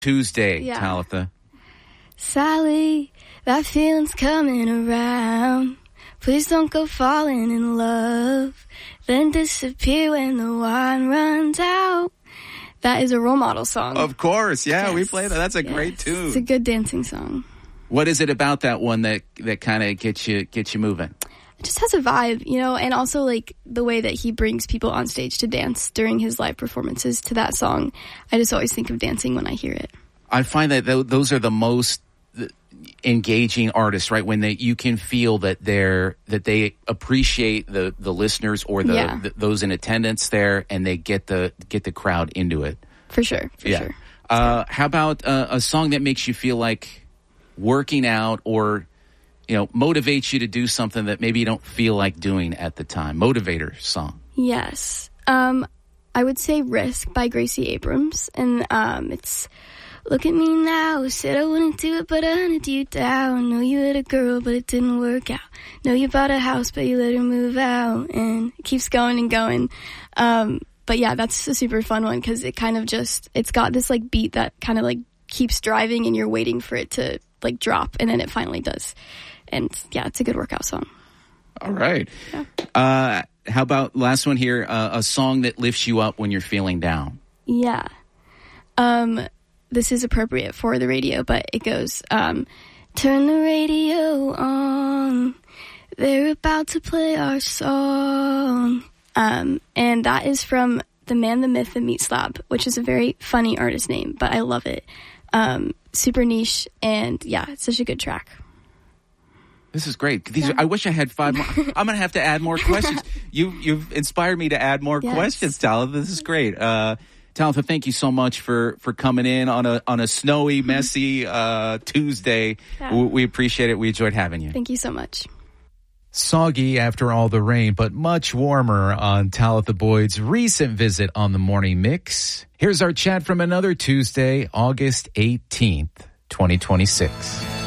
Tuesday, Talitha. Sally, that feeling's coming around. Please don't go falling in love, then disappear when the wine runs out. That is a Role Model song. Of course, yeah, we play that. That's a great tune. It's a good dancing song. What is it about that one that kind of gets you moving? It just has a vibe, and also like the way that he brings people on stage to dance during his live performances to that song. I just always think of dancing when I hear it. I find that those are the most engaging artists, right? When you can feel that they appreciate the listeners or those in attendance there, and they get the crowd into it. For sure. How about a song that makes you feel like working out or motivates you to do something that maybe you don't feel like doing at the time? Motivator song. Yes. I would say Risk by Gracie Abrams. And it's, look at me now, said I wouldn't do it, but I hunted you down. Know you had a girl, but it didn't work out. Know you bought a house, but you let her move out. And it keeps going and going. But yeah, that's a super fun one because it kind of it's got this like beat that kind of like keeps driving and you're waiting for it to like drop, and then it finally does. And yeah, it's a good workout song. All right. Yeah. How about last one here? A song that lifts you up when you're feeling down. Yeah. This is appropriate for the radio, but it goes, turn the radio on. They're about to play our song. And that is from The Man, the Myth, the Meat Slab, which is a very funny artist name, but I love it. Super niche, and yeah, it's such a good track. This is great. I wish I had 5 more. I'm going to have to add more questions. You've inspired me to add more questions, Talitha. This is great. Talitha, thank you so much for coming in on a snowy, messy Tuesday. Yeah. We appreciate it. We enjoyed having you. Thank you so much. Soggy after all the rain, but much warmer on Talitha Boyd's recent visit on the Morning Mix. Here's our chat from another Tuesday, August 18th, 2026.